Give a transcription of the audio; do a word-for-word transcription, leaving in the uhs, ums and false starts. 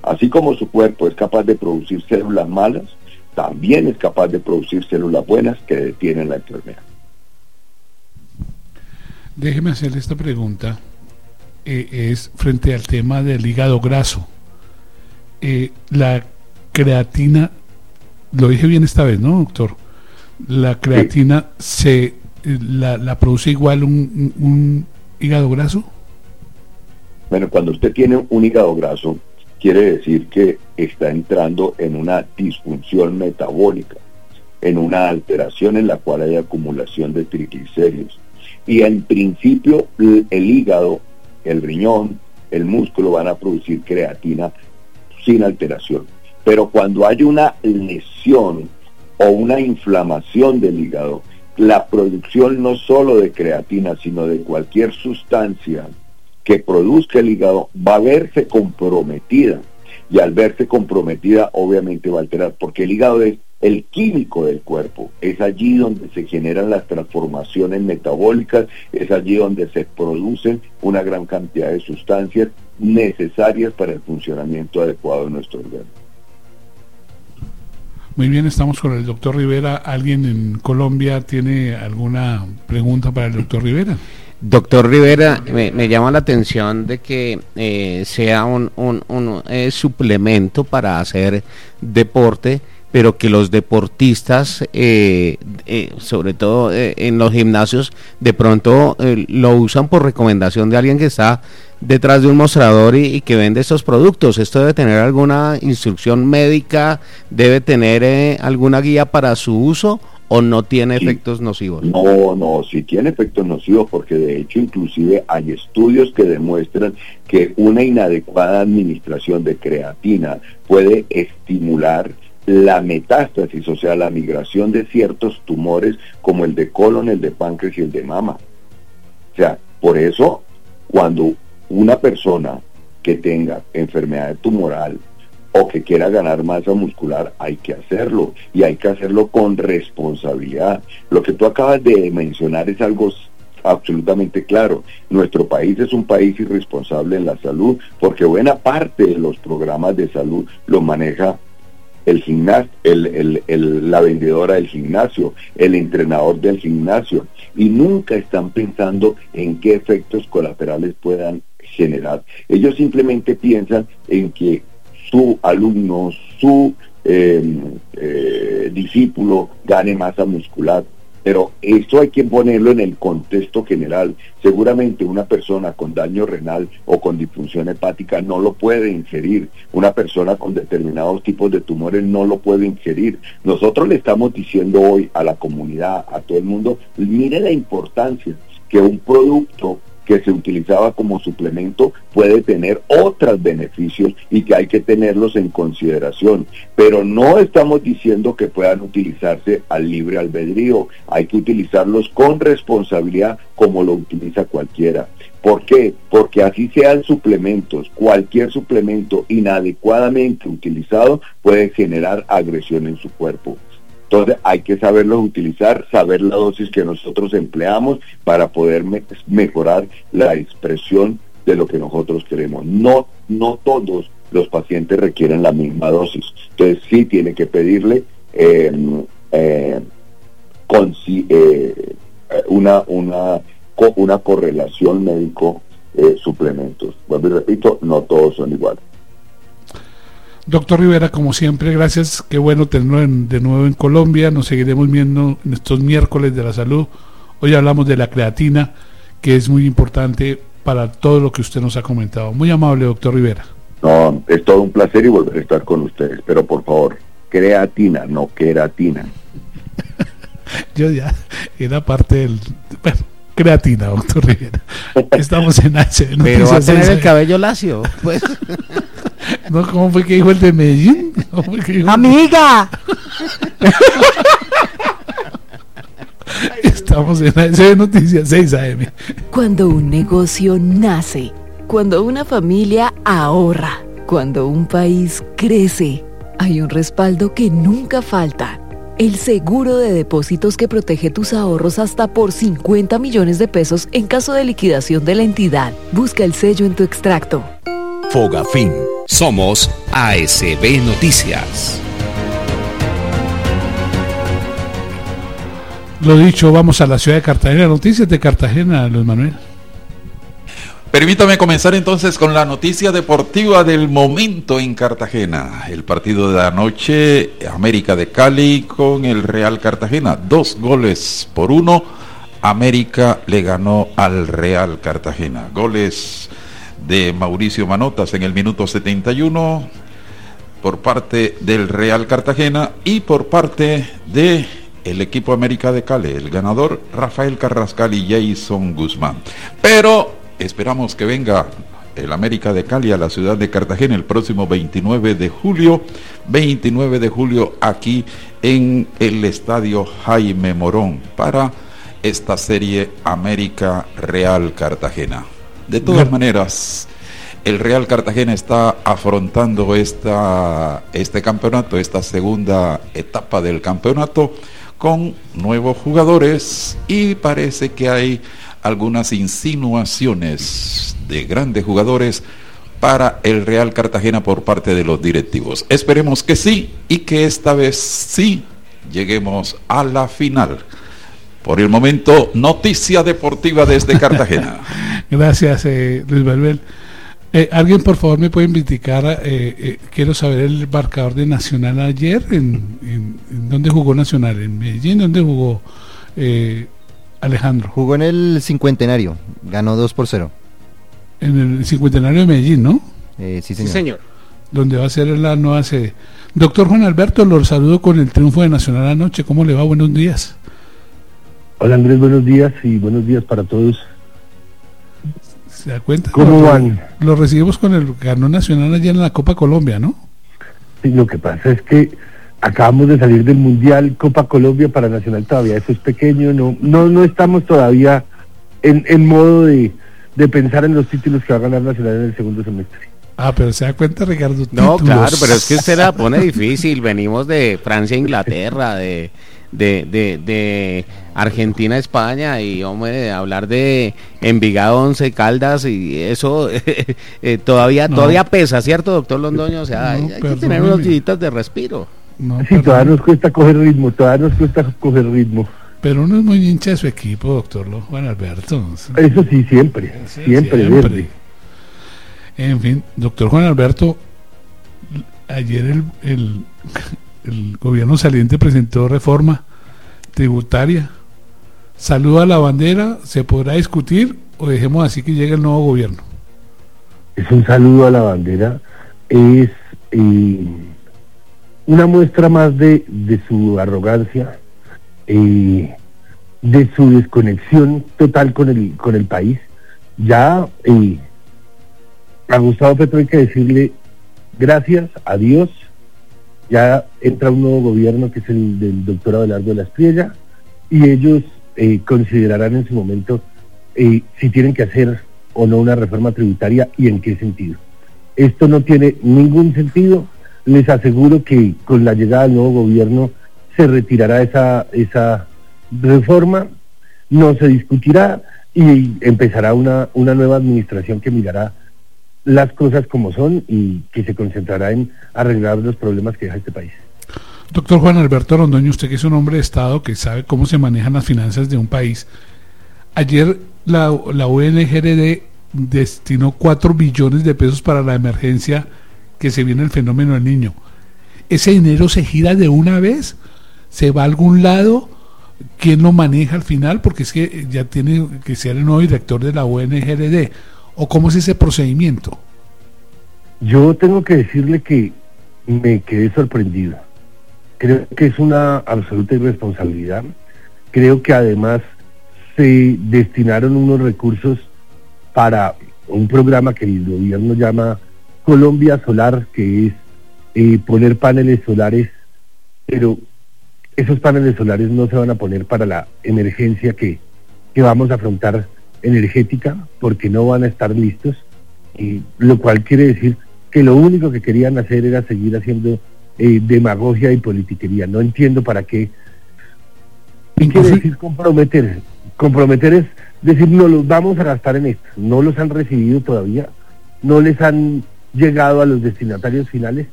Así como su cuerpo es capaz de producir células malas, también es capaz de producir células buenas que detienen la enfermedad. Déjeme hacerle esta pregunta, eh, es frente al tema del hígado graso. Eh, la creatina, lo dije bien esta vez, ¿no, doctor? La creatina, sí. se la, la produce igual un, un, un hígado graso. Bueno, cuando usted tiene un hígado graso, quiere decir que está entrando en una disfunción metabólica, en una alteración en la cual hay acumulación de triglicéridos. Y en principio el hígado, el riñón, el músculo van a producir creatina sin alteración. Pero cuando hay una lesión o una inflamación del hígado, la producción no solo de creatina, sino de cualquier sustancia que produzca el hígado va a verse comprometida, y al verse comprometida obviamente va a alterar, porque el hígado es el químico del cuerpo, es allí donde se generan las transformaciones metabólicas, es allí donde se producen una gran cantidad de sustancias necesarias para el funcionamiento adecuado de nuestro organismo. Muy bien, estamos con el doctor Rivera. ¿Alguien en Colombia tiene alguna pregunta para el doctor Rivera? Doctor Rivera, me, me llama la atención de que eh, sea un, un, un eh, suplemento para hacer deporte, pero que los deportistas, eh, eh, sobre todo eh, en los gimnasios, de pronto eh, lo usan por recomendación de alguien que está detrás de un mostrador y, y que vende estos productos. ¿Esto debe tener alguna instrucción médica? ¿Debe tener eh, alguna guía para su uso? ¿O no tiene sí. efectos nocivos? No, no, sí tiene efectos nocivos, porque de hecho inclusive hay estudios que demuestran que una inadecuada administración de creatina puede estimular la metástasis, o sea, la migración de ciertos tumores como el de colon, el de páncreas y el de mama. O sea, por eso, cuando una persona que tenga enfermedad tumoral o que quiera ganar masa muscular, hay que hacerlo, y hay que hacerlo con responsabilidad. Lo que tú acabas de mencionar es algo absolutamente claro. Nuestro país es un país irresponsable en la salud, porque buena parte de los programas de salud los maneja el gimnasio, el, el, el, la vendedora del gimnasio, el entrenador del gimnasio, y nunca están pensando en qué efectos colaterales puedan generar. Ellos simplemente piensan en que su alumno, su eh, eh, discípulo gane masa muscular, pero esto hay que ponerlo en el contexto general. Seguramente una persona con daño renal o con disfunción hepática no lo puede ingerir, una persona con determinados tipos de tumores no lo puede ingerir. Nosotros le estamos diciendo hoy a la comunidad, a todo el mundo, mire la importancia que un producto que se utilizaba como suplemento puede tener otros beneficios y que hay que tenerlos en consideración, pero no estamos diciendo que puedan utilizarse al libre albedrío, hay que utilizarlos con responsabilidad como lo utiliza cualquiera. ¿Por qué? Porque así sean suplementos, cualquier suplemento inadecuadamente utilizado puede generar agresión en su cuerpo. Entonces hay que saberlos utilizar, saber la dosis que nosotros empleamos para poder me mejorar la expresión de lo que nosotros queremos. No, no todos los pacientes requieren la misma dosis. Entonces sí tiene que pedirle eh, eh, con, eh, una, una, una correlación médico eh, suplementos. Vuelvo y repito, no todos son iguales. Doctor Rivera, como siempre, gracias. Qué bueno tenerlo en, de nuevo en Colombia. Nos seguiremos viendo en estos miércoles de la salud. Hoy hablamos de la creatina, que es muy importante para todo lo que usted nos ha comentado. Muy amable, doctor Rivera. No, es todo un placer y volver a estar con ustedes. Pero por favor, creatina, no queratina. Yo ya era parte del... Bueno, creatina, doctor Rivera. Estamos en H. Pero va a tener el cabello lacio, pues... No, ¿cómo fue que dijo el de Medellín? Dijo... ¡Amiga! Estamos en A S Noticias seis A M. Cuando un negocio nace, cuando una familia ahorra, cuando un país crece, hay un respaldo que nunca falta. El seguro de depósitos que protege tus ahorros hasta por cincuenta millones de pesos en caso de liquidación de la entidad. Busca el sello en tu extracto. Fogafín, Somos A S B Noticias. Lo dicho, vamos a la ciudad de Cartagena. Noticias de Cartagena, Luis Manuel. Permítame comenzar entonces con la noticia deportiva del momento en Cartagena. El partido de anoche, América de Cali con el Real Cartagena. Dos goles por uno. América le ganó al Real Cartagena. Goles de Mauricio Manotas en el minuto setenta y uno por parte del Real Cartagena y por parte de el equipo América de Cali, el ganador Rafael Carrascal y Jason Guzmán. Pero esperamos que venga el América de Cali a la ciudad de Cartagena el próximo veintinueve de julio, veintinueve de julio aquí en el estadio Jaime Morón para esta serie América Real Cartagena. De todas Bien. maneras, el Real Cartagena está afrontando esta, este campeonato, esta segunda etapa del campeonato con nuevos jugadores y parece que hay algunas insinuaciones de grandes jugadores para el Real Cartagena por parte de los directivos. Esperemos que sí y que esta vez sí lleguemos a la final. Por el momento, noticia deportiva desde Cartagena. Gracias, eh, Luis Manuel. Eh, ¿Alguien por favor me puede indicar, eh, eh, quiero saber el marcador de Nacional ayer, en, en, en dónde jugó Nacional, en Medellín, dónde jugó eh, Alejandro? Jugó en el Cincuentenario, ganó dos por cero. En el Cincuentenario de Medellín, ¿no? Eh, sí, señor. Sí, señor. Donde va a ser la nueva sede. Doctor Juan Alberto, los saludo con el triunfo de Nacional anoche, ¿cómo le va? Buenos días. Hola Andrés, buenos días y buenos días para todos. ¿Se da cuenta? ¿Cómo lo, van? Lo recibimos con el ganó Nacional allá en la Copa Colombia, ¿no? Sí, lo que pasa es que acabamos de salir del Mundial Copa Colombia para Nacional, todavía eso es pequeño, no no no estamos todavía en, en modo de, de pensar en los títulos que va a ganar Nacional en el segundo semestre. Ah, pero se da cuenta, Ricardo. No, títulos. claro, pero es que usted la pone difícil. Venimos de Francia, Inglaterra, de de, de, de Argentina, España, y hombre, hablar de Envigado, Once Caldas, y eso eh, todavía no. todavía pesa, ¿cierto, doctor Londoño? O sea, no, hay que tener unos días de respiro. No, sí, todavía nos cuesta coger ritmo, todavía nos cuesta coger ritmo. Pero uno es muy hincha de su equipo, doctor Juan Alberto. Eso sí, siempre, sí, siempre, siempre. Verde. En fin, doctor Juan Alberto, ayer el, el, el gobierno saliente presentó reforma tributaria. ¿Saludo a la bandera? ¿Se podrá discutir o dejemos así que llegue el nuevo gobierno? Es un saludo a la bandera, es eh, una muestra más de, de su arrogancia, eh, de su desconexión total con el, con el país. Ya eh, a Gustavo Petro hay que decirle gracias, adiós. Ya entra un nuevo gobierno que es el del doctor Abelardo de la Espriella y ellos eh, considerarán en su momento eh, si tienen que hacer o no una reforma tributaria y en qué sentido. Esto no tiene ningún sentido. Les aseguro que con la llegada del nuevo gobierno se retirará esa, esa reforma, no se discutirá y empezará una, una nueva administración que mirará las cosas como son y que se concentrará en arreglar los problemas que deja este país. Doctor Juan Alberto Londoño, usted que es un hombre de Estado que sabe cómo se manejan las finanzas de un país, ayer la, la U N G R D destinó cuatro billones de pesos para la emergencia que se viene el fenómeno del Niño. ¿Ese dinero se gira de una vez? ¿Se va a algún lado? ¿Quién lo maneja al final? Porque es que ya tiene que ser el nuevo director de la U N G R D. ¿O cómo es ese procedimiento? Yo tengo que decirle que me quedé sorprendido. Creo que es una absoluta irresponsabilidad. Creo que además se destinaron unos recursos para un programa que el gobierno llama Colombia Solar, que es eh, poner paneles solares, pero esos paneles solares no se van a poner para la emergencia que, que vamos a afrontar energética, porque no van a estar listos, y lo cual quiere decir que lo único que querían hacer era seguir haciendo eh, demagogia y politiquería. No entiendo para qué. ¿Qué quiere decir comprometer? Comprometer es decir, no los vamos a gastar en esto. No los han recibido todavía, no les han llegado a los destinatarios finales